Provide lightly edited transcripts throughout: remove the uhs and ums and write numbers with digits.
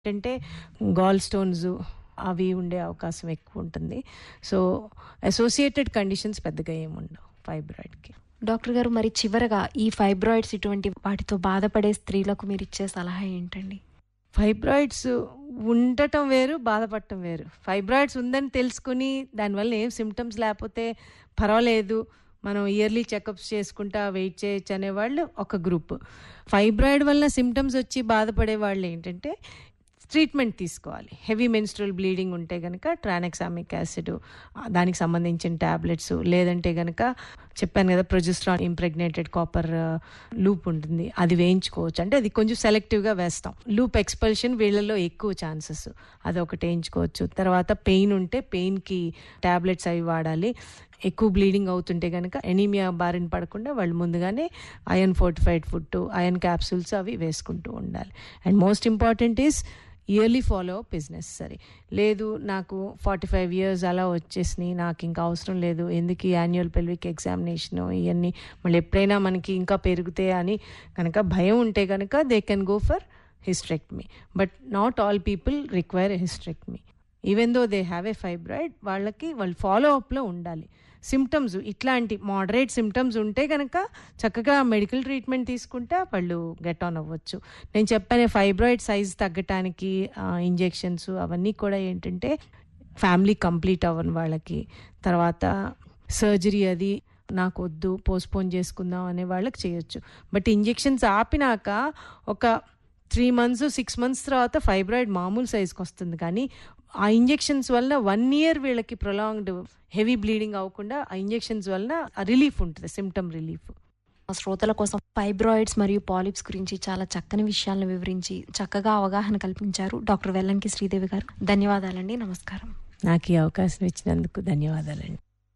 అంటే gall stones అవి ఉండే అవకాశం ఎక్కువ ఉంటుంది. సో అసోసియేటెడ్ కండిషన్స్ పెద్దగా ఏముండవు ఫైబ్రాయిడ్కి. డాక్టర్ గారు, మరి చివరగా ఈ ఫైబ్రాయిడ్స్ ఇటువంటి వాటితో బాధపడే స్త్రీలకు మీరు ఇచ్చే సలహా ఏంటండి? ఫైబ్రాయిడ్స్ ఉండటం వేరు, బాధపడటం వేరు. ఫైబ్రాయిడ్స్ ఉందని తెలుసుకుని దానివల్ల ఏం సిమ్టమ్స్ లేకపోతే పర్వాలేదు, మనం ఇయర్లీ చెకప్స్ చేసుకుంటా వెయిట్ చేయొచ్చు అనేవాళ్ళు ఒక గ్రూప్. ఫైబ్రాయిడ్ వల్ల సిమ్టమ్స్ వచ్చి బాధపడే వాళ్ళు ఏంటంటే ట్రీట్మెంట్ తీసుకోవాలి. హెవీ మెన్స్ట్రువల్ బ్లీడింగ్ ఉంటే కనుక ట్రానెక్సామిక్ యాసిడ్, దానికి సంబంధించిన ట్యాబ్లెట్స్, లేదంటే కనుక చెప్పాను కదా ప్రొజెస్ట్రాన్ ఇంప్రెగ్నేటెడ్ కాపర్ లూప్ ఉంటుంది, అది వేయించుకోవచ్చు. అంటే అది కొంచెం సెలెక్టివ్గా వేస్తాం. లూప్ ఎక్స్పల్షన్ వీళ్ళలో ఎక్కువ ఛాన్సెస్, అదొకటి వేయించుకోవచ్చు. తర్వాత పెయిన్ ఉంటే పెయిన్కి ట్యాబ్లెట్స్ అవి వాడాలి. ఎక్కువ బ్లీడింగ్ అవుతుంటే కనుక ఎనీమియా బారిన పడకుండా వాళ్ళు ముందుగానే iron fortified food, iron capsules అవి వేసుకుంటూ ఉండాలి. And most important is yearly follow up is necessary. లేదు నాకు 45 years అలా వచ్చేసినాయి, నాకు ఇంకా అవసరం లేదు, ఎందుకు ఈ యాన్యువల్ పెల్విక్ ఎగ్జామినేషన్ ఇవన్నీ మళ్ళీ ఎప్పుడైనా మనకి ఇంకా పెరిగితే అని కనుక భయం ఉంటే కనుక they can go for hysterectomy. But not all people require hysterectomy. Even though they have a fibroid, వాళ్ళు ఫాలో అప్లో ఉండాలి. సిమ్టమ్స్ ఇట్లాంటి మోడరేట్ సిమ్టమ్స్ ఉంటే కనుక చక్కగా మెడికల్ ట్రీట్మెంట్ తీసుకుంటే వాళ్ళు గెట్ ఆన్ అవ్వచ్చు. నేను చెప్పాను ఫైబ్రాయిడ్ సైజ్ తగ్గటానికి ఇంజెక్షన్స్ అవన్నీ కూడా ఏంటంటే ఫ్యామిలీ కంప్లీట్ అవ్వని వాళ్ళకి, తర్వాత సర్జరీ అది నాకు వద్దు పోస్ట్పోన్ చేసుకుందాం అనే వాళ్ళకి చేయొచ్చు. బట్ ఇంజెక్షన్స్ ఆపినాక ఒక 3 months 6 months తర్వాత ఫైబ్రాయిడ్ మామూలు సైజ్కి వస్తుంది. కానీ ఆ ఇంజెక్షన్స్ వల్ల 1 year వీళ్ళకి ప్రొలాంగ్డ్ హెవీ బ్లీడింగ్ అవ్వకుండా ఆ ఇంజెక్షన్స్ వల్ల రిలీఫ్ ఉంటుంది, సిమ్టమ్ రిలీఫ్. శ్రోతల కోసం ఫైబ్రాయిడ్స్ మరియు పాలిప్స్ గురించి చాలా చక్కని విషయాలను వివరించి చక్కగా అవగాహన కల్పించారు డాక్టర్ వెల్లంకి శ్రీదేవి గారు. ధన్యవాదాలండి. నమస్కారం. నాకు ఈ అవకాశం ఇచ్చినందుకు ధన్యవాదాలండి.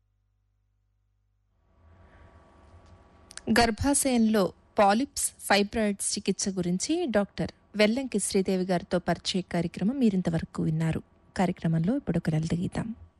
గర్భాశయంలో పాలిప్స్, ఫైబ్రాయిడ్స్ చికిత్స గురించి డాక్టర్ వెల్లంకి శ్రీదేవి గారితో పరిచయ కార్యక్రమం మీరింతవరకు విన్నారు. కార్యక్రమంలో ఇప్పుడు ఒక లలిత గీతం.